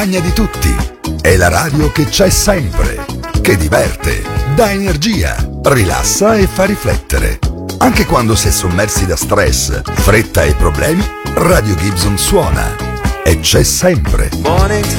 di tutti. È la radio che c'è sempre, che diverte, dà energia, rilassa e fa riflettere. Anche quando si è sommersi da stress, fretta e problemi, Radio Gibson suona e c'è sempre. Morning